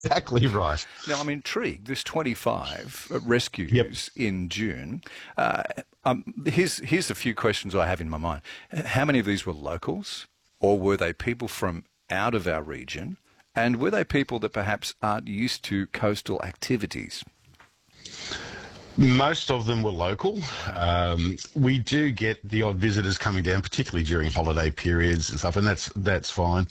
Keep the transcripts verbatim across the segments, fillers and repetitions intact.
exactly right. Now, I'm intrigued. There's twenty-five rescues Yep. in June. Uh, um, here's, here's a few questions I have in my mind. How many of these were locals, or were they people from out of our region? And were they people that perhaps aren't used to coastal activities? Most of them were local. Um, we do get the odd visitors coming down, particularly during holiday periods and stuff, and that's that's fine,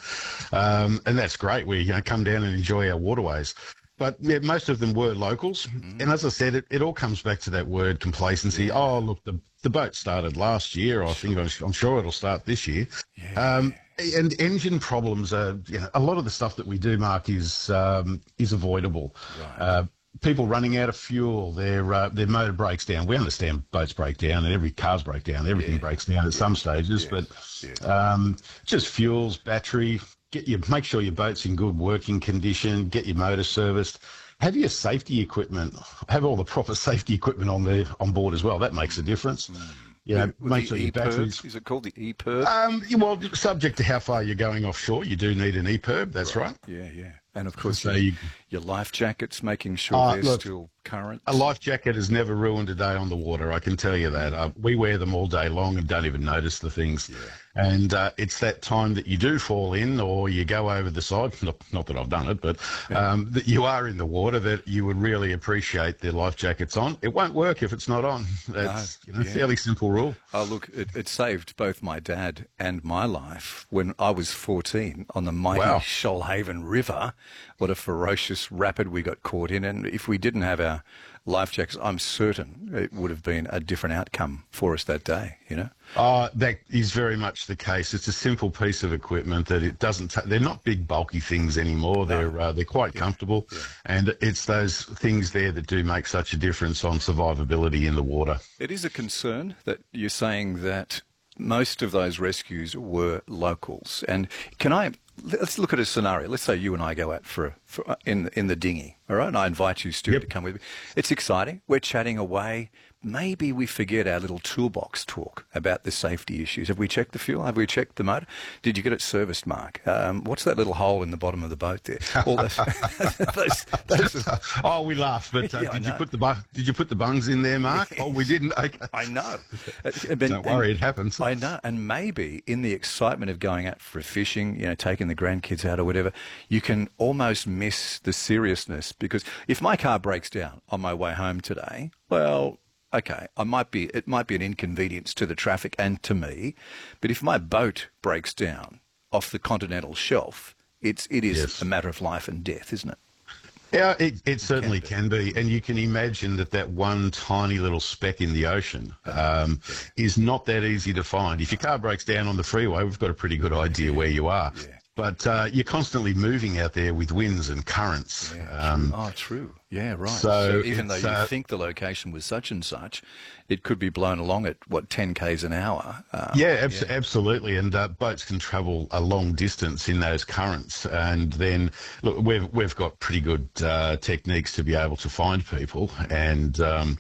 um, and that's great. We you know, come down and enjoy our waterways. But yeah, most of them were locals, Mm. and as I said, it, it all comes back to that word complacency. Yeah. Oh, look, the the boat started last year. I think I'm, I'm sure it'll start this year. Yeah. Um, and engine problems are, you know, a lot of the stuff that we do, Mark, is um, is avoidable. Right. Uh, people running out of fuel, their uh, their motor breaks down. We understand boats break down and every car's break down. Everything Yeah. breaks down at some stages, Yeah. but Yeah. um, just fuels, battery. Get your make sure your boat's in good working condition. Get your motor serviced. Have your safety equipment. Have all the proper safety equipment on there on board as well. That makes a difference. You know, With make the sure your batteries. E-P E R B, is it called the E P E R B? Um, yeah, well, subject to how far you're going offshore, you do need an E P I R B. That's right. Yeah, yeah. And of course, So your, you, your life jackets, making sure Uh, they're look, still current. a life jacket has never ruined a day on the water. I can tell you that. Uh, we wear them all day long and don't even notice the things. Yeah. And uh, it's that time that you do fall in or you go over the side, not, not that I've done it, but um, that you are in the water, that you would really appreciate the life jackets on. It won't work if it's not on. That's you know, yeah. fairly simple rule. Oh, look, it, it saved both my dad and my life when I was fourteen on the mighty Wow. Shoalhaven River. What a ferocious rapid we got caught in. And if we didn't have our life jackets, I'm certain it would have been a different outcome for us that day, you know? Uh, that is very much the case. It's a simple piece of equipment that it doesn't. Ta- they're not big bulky things anymore. They're uh, they're quite comfortable, Yeah. and it's those things there that do make such a difference on survivability in the water. It is a concern that you're saying that most of those rescues were locals. And can I, let's look at a scenario. Let's say you and I go out for, a, for in, in the dinghy, all right? And I invite you, Stuart, Yep. to come with me. It's exciting. We're chatting away. Maybe we forget our little toolbox talk about the safety issues. Have we checked the fuel? Have we checked the motor? Did you get it serviced, Mark? Um, what's that little hole in the bottom of the boat there? All those, those, those, Oh, we laugh, but uh, Yeah, I did you know. put the bu- did you put the bungs in there, Mark? Oh, we didn't. Okay. I know. Uh, and- Don't worry, and- it happens. I know. And maybe in the excitement of going out for fishing, you know, taking the grandkids out or whatever, you can almost miss the seriousness, because if my car breaks down on my way home today, well, okay, I might be, it might be an inconvenience to the traffic and to me, but if my boat breaks down off the continental shelf, it's, it is Yes. a matter of life and death, isn't it? Yeah, it, it certainly can can be. And you can imagine that that one tiny little speck in the ocean um, is not that easy to find. If your car breaks down on the freeway, we've got a pretty good idea where you are. Yeah. But uh, you're constantly moving out there with winds and currents. Um, Oh, true. Yeah, right. so even though it's, you uh, think the location was such and such, it could be blown along at, what, ten k's an hour? Um, Yeah, abs- absolutely. And uh, boats can travel a long distance in those currents. And then, look, we've we've got pretty good uh, techniques to be able to find people. And um,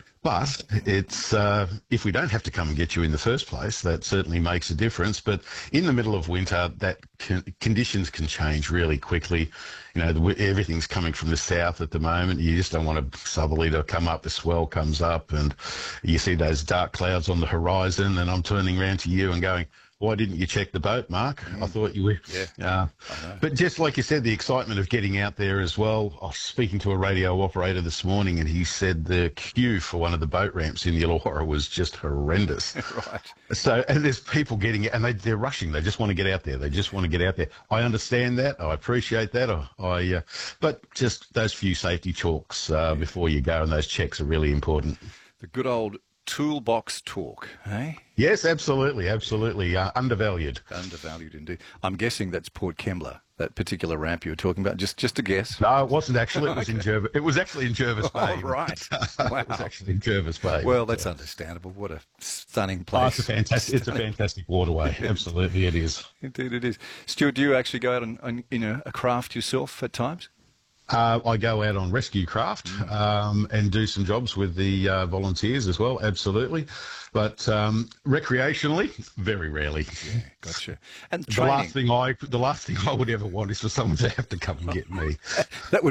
but it's uh, if we don't have to come and get you in the first place, that certainly makes a difference. But in the middle of winter, that con- conditions can change really quickly. You know, the, w- everything's coming from the south at the moment. You just don't want a southerly to come up. The swell comes up, and you see those dark clouds on the horizon. And I'm turning around to you and going, "Why didn't you check the boat, Mark? I thought you were." Yeah. Uh, but just like you said, the excitement of getting out there as well. I was speaking to a radio operator this morning, and he said the queue for one of the boat ramps in the Illawarra was just horrendous. Right. So, and there's people getting it, and they, they're rushing. They just want to get out there. They just want to get out there. I understand that. I appreciate that. I, I uh, but just those few safety chalks uh, before you go, and those checks are really important. The good old toolbox talk, eh? Yes, absolutely, absolutely. Uh, undervalued. Undervalued indeed. I'm guessing that's Port Kembla, that particular ramp you were talking about. Just just a guess. No, it wasn't actually. It was in Jervis. It was actually in Jervis Bay. Oh, right. Wow. It was actually in Jervis Bay. Well, that's understandable. What a stunning Oh, place. it's a fantastic. It's a fantastic waterway. Absolutely, it is. Indeed it is. Stuart, do you actually go out on, on, in a, a craft yourself at times? Uh, I go out on rescue craft um, and do some jobs with the uh, volunteers as well, absolutely. But um, recreationally, very rarely. Yeah, gotcha. And The training. last thing I, the last thing I would ever want is for someone to have to come and get me. That would